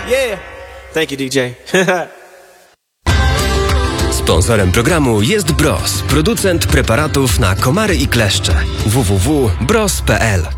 Yeah. Thank you, DJ. Sponsorem programu jest Bros, producent preparatów na komary i kleszcze. www.bros.pl